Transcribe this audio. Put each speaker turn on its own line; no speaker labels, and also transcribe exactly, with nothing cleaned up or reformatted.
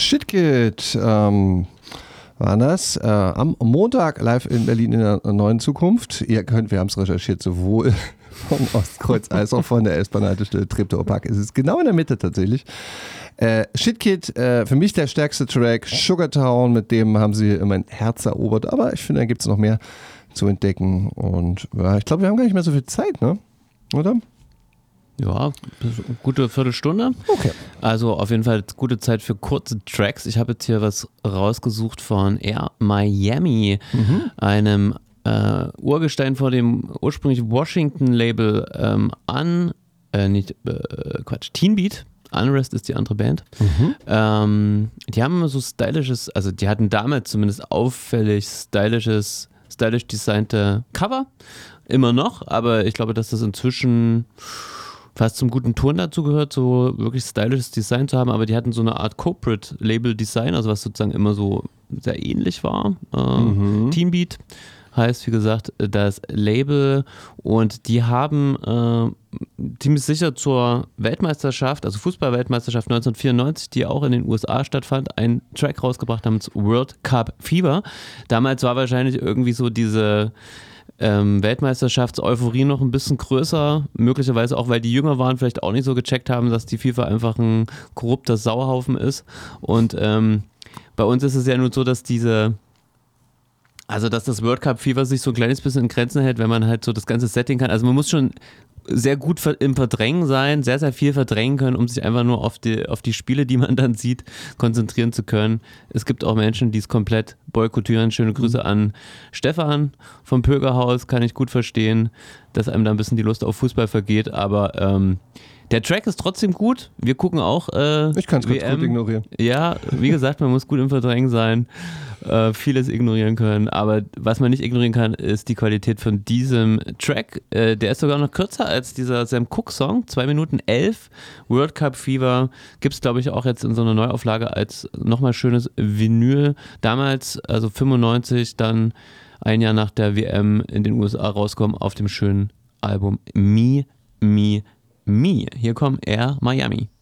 Shitkid ähm, war das. Äh, am Montag live in Berlin in der neuen Zukunft. Ihr könnt, wir haben es recherchiert, sowohl vom Ostkreuz als auch von der S-Bahn-Haltestelle Treptower-Park. Es ist genau in der Mitte tatsächlich. Äh, Shitkid, äh, für mich der stärkste Track. Sugartown, mit dem haben sie mein Herz erobert. Aber ich finde, da gibt es noch mehr zu entdecken. Und ja, ich glaube, wir haben gar nicht mehr so viel Zeit, ne? Oder?
Ja, gute Viertelstunde.
Okay.
Also auf jeden Fall gute Zeit für kurze Tracks. Ich habe jetzt hier was rausgesucht von Air Miami, mhm. einem äh, Urgestein vor dem ursprünglich Washington-Label ähm, an, äh, nicht, äh, Quatsch, Teen Beat. Unrest ist die andere Band. Mhm. Ähm, die haben immer so stylisches, also die hatten damals zumindest auffällig stylisches, stylisch designte Cover. Immer noch, aber ich glaube, dass das inzwischen fast zum guten Ton dazu gehört, so wirklich stylisches Design zu haben, aber die hatten so eine Art Corporate-Label-Design, also was sozusagen immer so sehr ähnlich war. Äh, mhm. Teen Beat heißt, wie gesagt, das Label, und die haben äh, ziemlich sicher zur Weltmeisterschaft, also Fußball-Weltmeisterschaft neunzehnhundertvierundneunzig, die auch in den U S A stattfand, einen Track rausgebracht namens World Cup Fever. Damals war wahrscheinlich irgendwie so diese Ähm, Weltmeisterschafts-Euphorie noch ein bisschen größer, möglicherweise auch, weil die jünger waren, vielleicht auch nicht so gecheckt haben, dass die FIFA einfach ein korrupter Sauhaufen ist. Und ähm, bei uns ist es ja nur so, dass diese, also dass das World Cup Fever sich so ein kleines bisschen in Grenzen hält, wenn man halt so das ganze Setting kann. Also man muss schon sehr gut im Verdrängen sein, sehr, sehr viel verdrängen können, um sich einfach nur auf die, auf die Spiele, die man dann sieht, konzentrieren zu können. Es gibt auch Menschen, die es komplett boykottieren. Schöne Grüße an Stefan vom Pögerhaus, kann ich gut verstehen, dass einem da ein bisschen die Lust auf Fußball vergeht, aber ähm, der Track ist trotzdem gut. Wir gucken auch äh,
Ich kann es ganz gut ignorieren.
Ja, wie gesagt, man muss gut im Verdrängen sein, äh, vieles ignorieren können, aber was man nicht ignorieren kann, ist die Qualität von diesem Track. Äh, der ist sogar noch kürzer als dieser Sam Cooke Song, zwei Minuten elf. World Cup Fever gibt es, glaube ich, auch jetzt in so einer Neuauflage als nochmal schönes Vinyl. Damals, also fünfundneunzig, dann ein Jahr nach der W M in den U S A rauskommen auf dem schönen Album Me, Me, Me. Hier kommt Air Miami.